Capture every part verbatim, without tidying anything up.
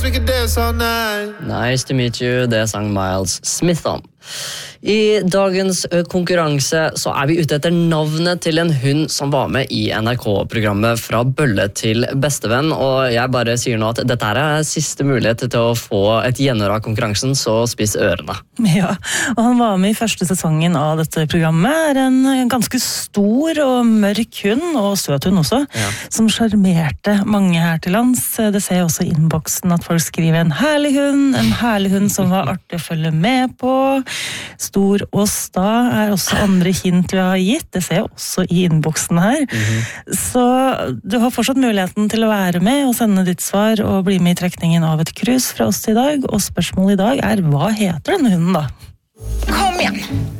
we could dance all night. Nice to meet you, det sang Miles Smith om. I dagens konkurranse så er vi ute etter navnet til en hund som var med i N R K-programmet Fra bølle til bestevenn, og jeg bare sier nå at dette er siste mulighet til å få et gjenhør av konkurransen, så spiss ørene. Ja, og han var med i første sesongen av dette programmet, er en ganske stor og mørk hund, og søt hund også, ja. Som charmerte mange her til lands. Det ser jeg også i innboksen at folk skriver en herlig hund, en herlig hund som var artig å følge med på. Stor og sta er også andre hint vi har gitt, det ser jeg også i innboksen her. Mm-hmm. Så du har fortsatt muligheten til å være med og sende ditt svar og bli med i trekningen av et krus fra oss i dag, og spørsmålet i dag er, hva heter denne hunden da? Kom igjen!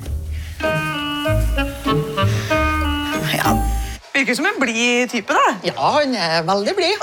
Ja, virker som en blid type da. Ja, han er veldig blid.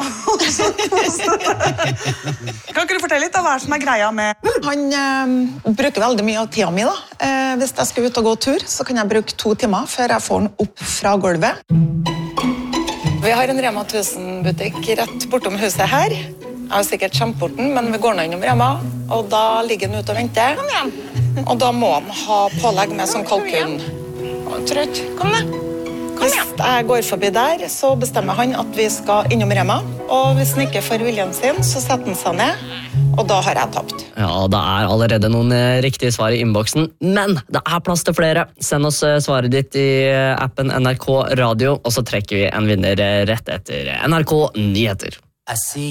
Kan ikke du fortelle litt av hva som er greia med? Han eh, bruker veldig mye av tida mi da. Eh, hvis jeg skal ut og gå tur, så kan jeg bruke to timer før jeg får den opp fra gulvet. Vi har en Rema tusen-butikk rett bortom huset her. Jeg har sikkert kjempeporten, men vi går nå innom Rema, og da ligger den ute og venter. Kom igjen. Og da må han ha pålegg med sånn kalkun. Og trøtt. Kom da. Hvis jeg går forbi der, så bestemmer han at vi skal innom Rema, og hvis han ikke får viljen sin, så setter han seg ned, og da har jeg tapt. Ja, det er allerede noen riktige svar i innboksen, men det er plass til flere. Send oss svaret ditt i appen N R K Radio, og så trekker vi en vinner rett etter N R K Nyheter.